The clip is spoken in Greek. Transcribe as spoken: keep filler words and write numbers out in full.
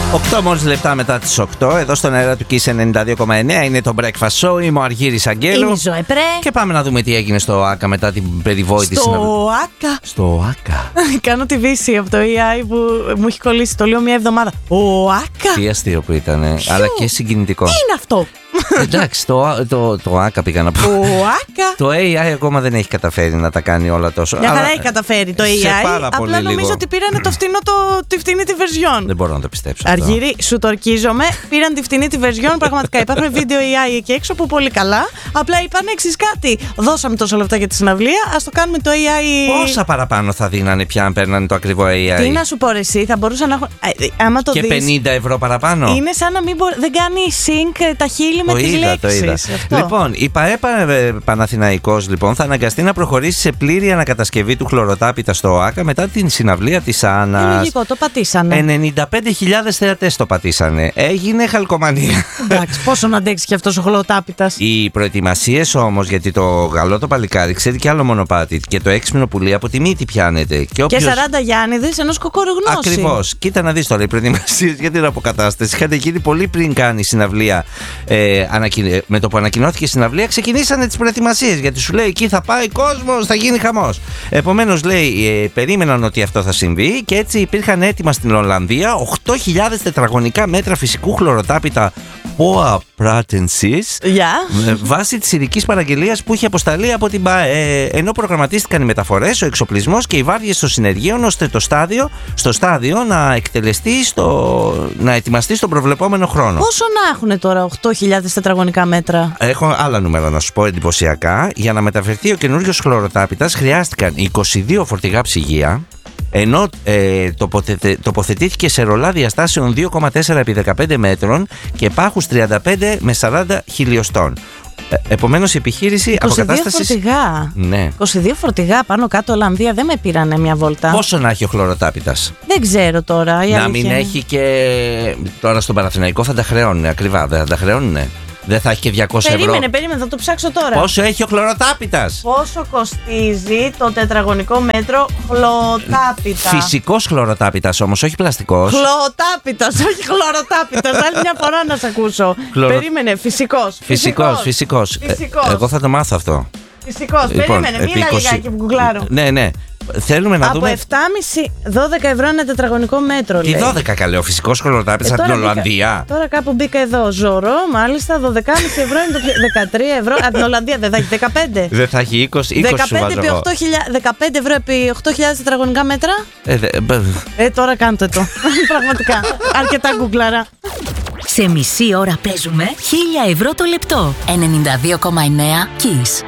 οκτώ μόλις λεπτά μετά τις οκτώ, εδώ στον αέρα του Kiss ενενήντα δύο κόμμα εννέα είναι το Breakfast Show. Είμαι ο Αργύρης Αγγέλου. Είμαι η Ζωέ Πρέ. Και πάμε να δούμε τι έγινε στο ΆΚΑ μετά την περιβόητη συναυλία. Στο ΆΚΑ. Στο ΆΚΑ. Κάνω τη βύση από το έι άι που μου έχει κολλήσει. Το λέω μια εβδομάδα. Ο ΆΚΑ. Τι αστείο που ήταν, αλλά και συγκινητικό. Τι είναι αυτό? Εντάξει, το, το, το ΆΚΑ πήγα να πω. Το ΆΚΑ. Το έι άι ακόμα δεν έχει καταφέρει να τα κάνει όλα τόσο. Μια χαρά έχει καταφέρει το έι άι. Απλά νομίζω λίγο. ότι πήραν το φτηνό, το, τη φτηνή τη version. Δεν μπορώ να το πιστέψω. Αργύρη, σου το ορκίζομαι. Πήραν τη φτηνή τη version. Πραγματικά υπάρχουν βίντεο έι άι εκεί έξω που πολύ καλά. Απλά είπαν εξής κάτι. Δώσαμε τόσα λεπτά για τη συναυλία. Ας το κάνουμε το έι άι. Πόσα παραπάνω θα δίνανε πια αν παίρνανε το ακριβό έι άι? Τι να σου πω, εσύ θα μπορούσαν να έχουν. Άμα το και δεις, πενήντα ευρώ παραπάνω. είναι σαν να μην μπο... δεν κάνει sync τα χείλη με τις λέξεις. Λοιπόν, η ΠαΕ Παναθηναϊκός λοιπόν θα αναγκαστεί να προχωρήσει σε πλήρη ανακατασκευή του χλωροτάπητα στο ΆΚΑ μετά την συναυλία της Άννας. Είναι λογικό, το πατήσανε. ενενήντα πέντε χιλιάδες θεατές το πατήσανε. Έγινε χαλκομανία. Εντάξει, πόσο να αντέξει και αυτός ο χλωροτάπητας. Οι προετοιμασίες όμως, γιατί το γαλό το παλικάρι ξέρει κι άλλο μονοπάτι και το έξυπνο πουλί από τη μύτη πιάνεται. Και, όποιος... και σαράντα Γιάννηδες ενός κοκόρου γνώση. Ακριβώς. Κοίτα να δεις τώρα, οι προετοιμασίες για την αποκατάσταση είχαν γίνει πολύ πριν κάνει η συναυλία. Ε, ανακοι... Με το που ανακοινώθηκε η συναυλία, ξεκινήσανε τις προετοιμασίες. Γιατί σου λέει εκεί θα πάει κόσμος, θα γίνει χαμός. Επομένως, λέει, ε, περίμεναν ότι αυτό θα συμβεί και έτσι υπήρχαν έτοιμα στην Ολλανδία οκτώ χιλιάδες τετραγωνικά μέτρα φυσικού χλωροτάπητα Poa Pratensis yeah. βάσει της ειδικής παραγγελίας που είχε αποσταλεί από την ΠαΕ. Ενώ προγραμματίστηκαν οι μεταφορές, ο εξοπλισμός και οι βάρδιες των συνεργείων ώστε το στάδιο, στο στάδιο να εκτελεστεί, στο, να ετοιμαστεί στον προβλεπόμενο χρόνο. Πόσο να έχουν τώρα οκτώ χιλιάδες τετραγωνικά μέτρα? Έχω άλλα νούμερα να σου πω εντυπωσιακά. Για να μεταφερθεί ο καινούριος χλωροτάπητας χρειάστηκαν είκοσι δύο φορτηγά ψυγεία, ενώ ε, τοποθε, τοποθετήθηκε σε ρολά διαστάσεων δύο κόμμα τέσσερα επί δεκαπέντε μέτρων και πάχους τριάντα πέντε με σαράντα χιλιοστών. Ε, επομένως η επιχείρηση είκοσι δύο αποκατάστασης... φορτηγά. Ναι. είκοσι δύο φορτηγά πάνω κάτω Ολλανδία δεν με πήρανε μια βόλτα. Πόσο να έχει ο χλωροτάπητας? Δεν ξέρω τώρα. Η να μην έχει και... Τώρα στον Παναθηναϊκό θα τα χρεώνουνε ακριβά, δεν θα τα χρεώνουνε. Δεν θα έχει και διακόσια ευρώ. Περίμενε, περίμενε, θα το ψάξω τώρα. Πόσο έχει ο χλωροτάπητας? Πόσο κοστίζει το τετραγωνικό μέτρο χλωροτάπητα? Φυσικός χλωροτάπητας όμως, όχι πλαστικός. Χλωροτάπητας, όχι χλωροτάπητας. Άλλη μια φορά να σε ακούσω. Χλωρο... Περίμενε, φυσικός. Φυσικός, φυσικός. φυσικός. Ε, εγώ θα το μάθω αυτό. Φυσικός, Λοιπόν, περίμενε, μίλα είκοσι... λιγάκι που γκουγκλάρω. Ναι, ναι. Θέλουμε να από δούμε. επτά κόμμα πέντε δώδεκα ευρώ ένα τετραγωνικό μέτρο. Τι λέει. δώδεκα καλέ, ο φυσικός χλωροτάπητας ε, από την μπήκα, Ολλανδία. Τώρα κάπου μπήκα εδώ. Ζωρό, μάλιστα, δώδεκα κόμμα πέντε ευρώ είναι το πιο. δεκατρία ευρώ. Από την Ολλανδία δεν θα έχει δεκαπέντε. Δεν θα έχει είκοσι, είκοσι δεκαπέντε επί οκτώ χιλιάδες, δεκαπέντε ευρώ επί οκτώ χιλιάδες τετραγωνικά μέτρα. Ε, δε, ε τώρα κάντε το. Πραγματικά. Αρκετά γκουγκλάρα. Σε μισή ώρα παίζουμε χίλια ευρώ το λεπτό. ενενήντα δύο κόμμα εννέα Kiss.